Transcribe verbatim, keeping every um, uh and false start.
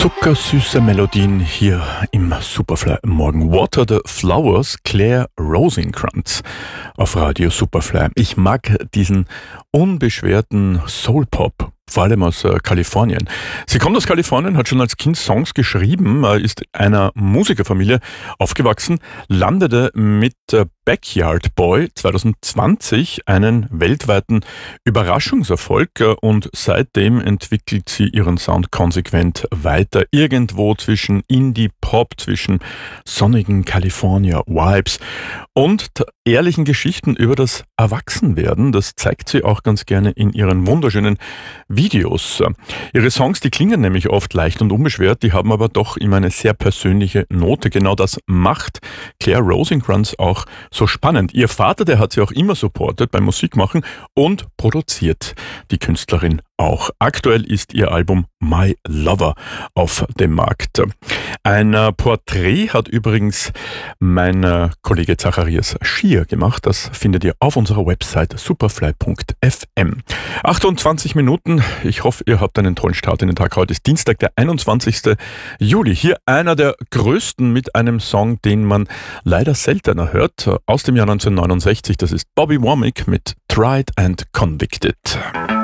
Zuckersüße Melodien hier im Superfly Morgen. Water the Flowers, Claire Rosenkranz auf Radio Superfly. Ich mag diesen unbeschwerten Soul-Pop, vor allem aus äh, Kalifornien. Sie kommt aus Kalifornien, hat schon als Kind Songs geschrieben, äh, ist einer Musikerfamilie aufgewachsen, landete mit äh, Backyard Boy zwanzig zwanzig einen weltweiten Überraschungserfolg äh, und seitdem entwickelt sie ihren Sound konsequent weiter. Irgendwo zwischen Indie-Pop, zwischen sonnigen California-Vibes und ehrlichen Geschichten über das Erwachsenwerden. Das zeigt sie auch ganz gerne in ihren wunderschönen Videos. Ihre Songs, die klingen nämlich oft leicht und unbeschwert, die haben aber doch immer eine sehr persönliche Note. Genau das macht Claire Rosenkranz auch so spannend. Ihr Vater, der hat sie auch immer supportet beim Musikmachen und produziert die Künstlerin auch. Aktuell ist ihr Album My Lover auf dem Markt. Ein Porträt hat übrigens mein Kollege Zacharias Schier gemacht. Das findet ihr auf unserer Website superfly punkt f m. achtundzwanzig Minuten. Ich hoffe, ihr habt einen tollen Start in den Tag. Heute ist Dienstag, der einundzwanzigsten Juli. Hier einer der größten mit einem Song, den man leider seltener hört. Aus dem Jahr neunzehnhundertneunundsechzig. Das ist Bobby Womack mit Tried and Convicted.